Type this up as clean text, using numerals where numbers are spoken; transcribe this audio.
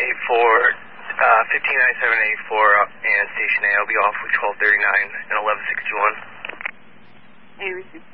159784 and Station A. I'll be off with 1239 and 1161. Hey, receive.